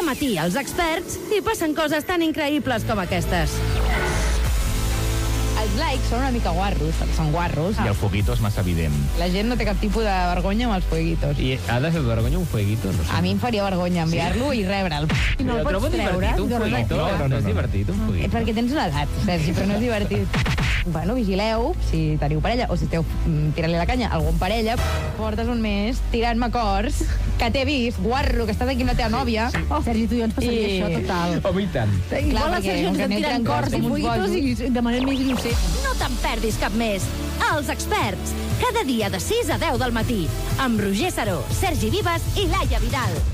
Cada matí els experts hi passen coses tan increïbles com aquestes. Els likes són una mica guarros, perquè són guarros. I el fueguito és massa evident. La gent no té cap tipus de vergonya amb els fueguitos. I ha de fer vergonya un fueguito? No sé. A mi em faria vergonya enviar-lo i rebre'l. I no el pots treure? Un fueguito? No és divertit, un fueguito. Perquè tens una edat, Sergi, però no és divertit. Bueno, vigileu, si teniu parella o si esteu tirant-li la canya a algun parella, portes un mes tirant-me cors que t'he vist, guarro, que estàs aquí amb la teva nòvia. Oh, Sergi, tu i jo ens passaria això total. Home, i tant. Igual la perquè Sergi ens com que estem anem tirant cors i com uns fueguitos bojos. i de manera més innocent. No te'n perdis cap més. Els experts, cada dia de 6 a 10 del matí, amb Roger Saró, Sergi Vives i Laia Vidal.